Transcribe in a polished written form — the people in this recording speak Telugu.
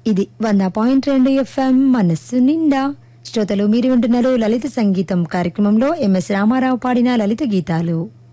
ఇది 100.2 FM మనస్సు నిండా. శ్రోతలు మీరు వింటున్నారు లలిత సంగీతం కార్యక్రమంలో ఎంఎస్ రామారావు పాడిన లలిత గీతాలు.